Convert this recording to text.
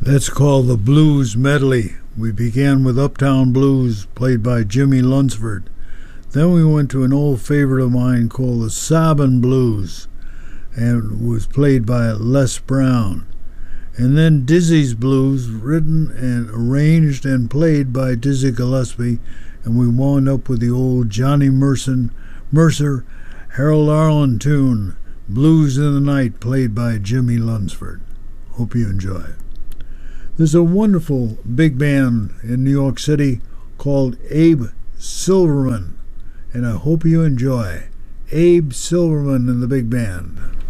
That's called the Blues Medley. We began with Uptown Blues, played by Jimmy Lunsford. Then we went to an old favorite of mine called the Sobbin' Blues, and was played by Les Brown. And then Dizzy's Blues, written and arranged and played by Dizzy Gillespie, and we wound up with the old Johnny Mercer, Harold Arlen tune, Blues in the Night, played by Jimmy Lunsford. Hope you enjoy it. There's a wonderful big band in New York City called Abe Silverman, and I hope you enjoy Abe Silverman and the big band.